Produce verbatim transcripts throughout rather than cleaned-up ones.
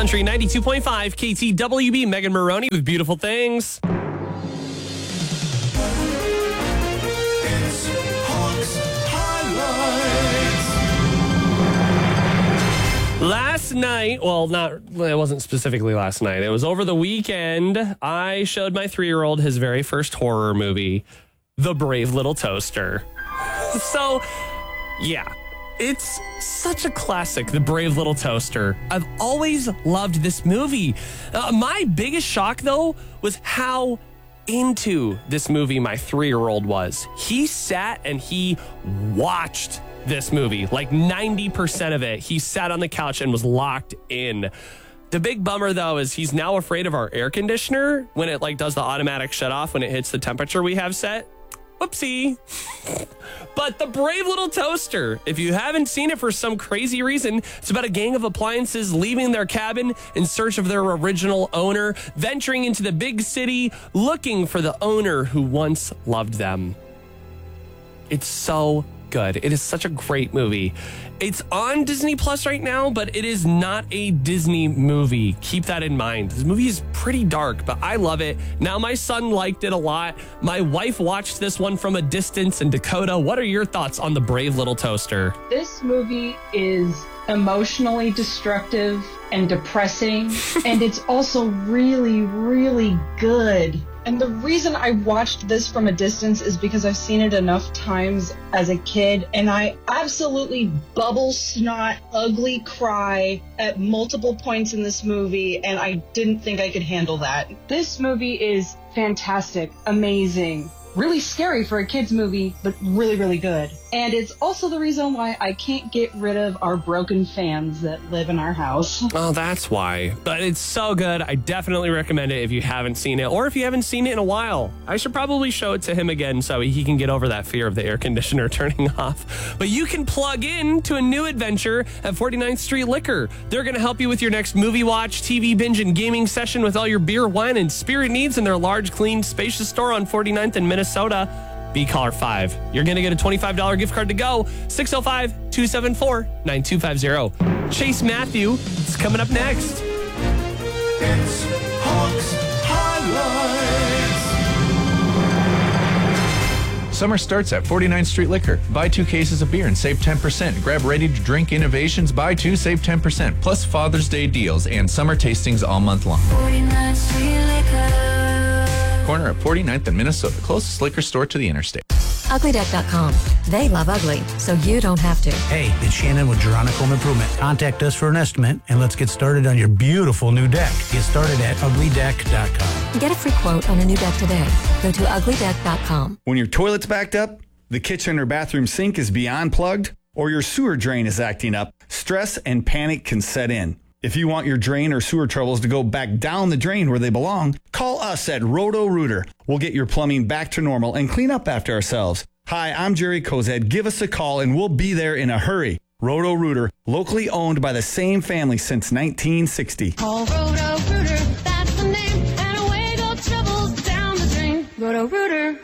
Country ninety-two point five, K T W B, Megan Maroney with Beautiful Things. It's Hawks Highlights. Last night, well, not, it wasn't specifically last night. It was over the weekend. I showed my three-year-old his very first horror movie, The Brave Little Toaster. So, yeah. It's such a classic, The Brave Little Toaster. I've always loved this movie. Uh, my biggest shock, though, was how into this movie my three-year-old was. He sat and he watched this movie. Like ninety percent of it, he sat on the couch and was locked in. The big bummer, though, is he's now afraid of our air conditioner when it like does the automatic shut off when it hits the temperature we have set. Whoopsie. But The Brave Little Toaster, if you haven't seen it for some crazy reason, it's about a gang of appliances leaving their cabin in search of their original owner, venturing into the big city, looking for the owner who once loved them. It's so good. It is such a great movie. It's on Disney Plus right now, but it is not a Disney movie. Keep that in mind. This movie is pretty dark, but I love it. Now, my son liked it a lot. My wife watched this one from a distance. And Dakota, what are your thoughts on The Brave Little Toaster? This movie is emotionally destructive and depressing, and it's also really, really good. And the reason I watched this from a distance is because I've seen it enough times as a kid, and I absolutely bubble snot, ugly cry at multiple points in this movie, and I didn't think I could handle that. This movie is fantastic, amazing, really scary for a kid's movie, but really, really good. And it's also the reason why I can't get rid of our broken fans that live in our house. Oh, that's why. But it's so good. I definitely recommend it if you haven't seen it, or if you haven't seen it in a while. I should probably show it to him again so he can get over that fear of the air conditioner turning off. But you can plug in to a new adventure at forty-ninth Street Liquor. They're going to help you with your next movie watch, T V binge, and gaming session with all your beer, wine, and spirit needs in their large, clean, spacious store on forty-ninth in Minnesota. Be caller five. You're going to get a twenty-five dollars gift card to go. six oh five, two seven four, nine two five zero. Chase Matthew is coming up next. It's Hawks Highlights. Summer starts at forty-ninth Street Liquor. Buy two cases of beer and save ten percent. Grab ready-to-drink innovations. Buy two, save ten percent. Plus Father's Day deals and summer tastings all month long. forty-ninth Street Liquor. Corner at forty-ninth in Minnesota. Closest liquor store to the interstate. ugly deck dot com. They love ugly, so you don't have to. Hey, it's Shannon with Geronimo Home Improvement. Contact us for an estimate, and let's get started on your beautiful new deck. Get started at ugly deck dot com. Get a free quote on a new deck today. Go to ugly deck dot com. When your toilet's backed up, the kitchen or bathroom sink is beyond plugged, or your sewer drain is acting up, stress and panic can set in. If you want your drain or sewer troubles to go back down the drain where they belong, call us at Roto-Rooter. We'll get your plumbing back to normal and clean up after ourselves. Hi, I'm Jerry Kozad. Give us a call and we'll be there in a hurry. Roto-Rooter, locally owned by the same family since nineteen sixty. Call Roto-Rooter, that's the name, and away go troubles down the drain. Roto-Rooter.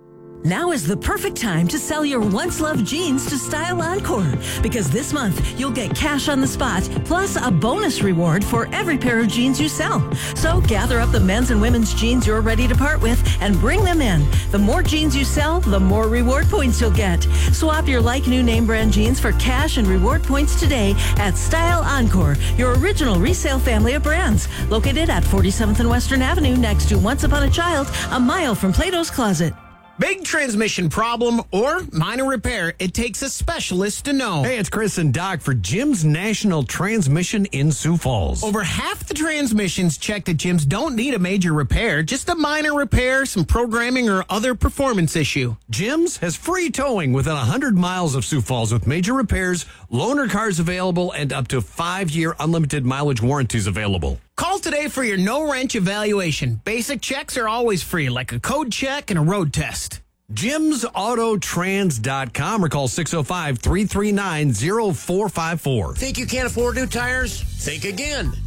Now is the perfect time to sell your once-loved jeans to Style Encore, because this month you'll get cash on the spot plus a bonus reward for every pair of jeans you sell. So gather up the men's and women's jeans you're ready to part with and bring them in. The more jeans you sell, the more reward points you'll get. Swap your like-new name brand jeans for cash and reward points today at Style Encore, your original resale family of brands. Located at forty-seventh and Western Avenue next to Once Upon a Child, a mile from Plato's Closet. Big transmission problem or minor repair, it takes a specialist to know. Hey, it's Chris and Doc for Jim's National Transmission in Sioux Falls. Over half the transmissions checked at Jim's don't need a major repair, just a minor repair, some programming or other performance issue. Jim's has free towing within one hundred miles of Sioux Falls with major repairs, loaner cars available, and up to five-year unlimited mileage warranties available. Call today for your no-wrench evaluation. Basic checks are always free, like a code check and a road test. Jims Auto Trans dot com or call six oh five, three three nine, oh four five four. Think you can't afford new tires? Think again.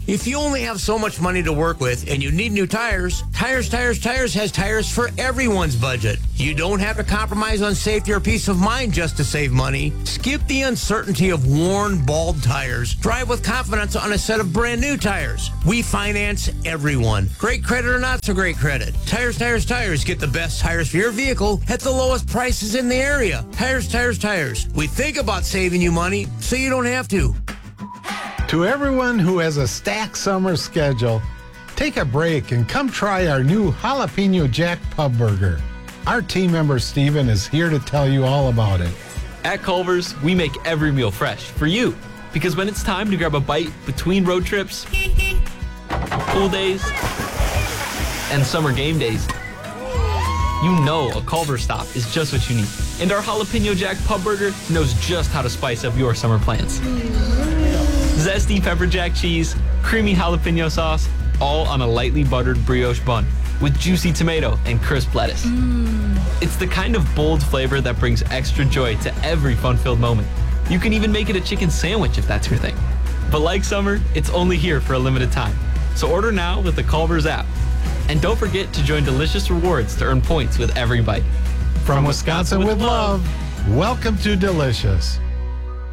If you only have so much money to work with and you need new tires, Tires, Tires, Tires has tires for everyone's budget. You don't have to compromise on safety or peace of mind just to save money. Skip the uncertainty of worn, bald tires. Drive with confidence on a set of brand new tires. We finance everyone. Great credit or not so great credit. Tires, Tires, Tires. Get the best tires for your vehicle at the lowest prices in the area. Tires, Tires, Tires. We think about saving you money so you don't have to. To everyone who has a stacked summer schedule, take a break and come try our new Jalapeno Jack Pub Burger. Our team member Steven is here to tell you all about it. At Culver's, we make every meal fresh for you. Because when it's time to grab a bite between road trips, pool days, and summer game days, you know a Culver's stop is just what you need. And our Jalapeno Jack Pub Burger knows just how to spice up your summer plans. Zesty pepper jack cheese, creamy jalapeno sauce, all on a lightly buttered brioche bun with juicy tomato and crisp lettuce. Mm. It's the kind of bold flavor that brings extra joy to every fun-filled moment. You can even make it a chicken sandwich if that's your thing. But like summer, it's only here for a limited time. So order now with the Culver's app. And don't forget to join Delicious Rewards to earn points with every bite. From, From Wisconsin, Wisconsin with love, love, welcome to Delicious.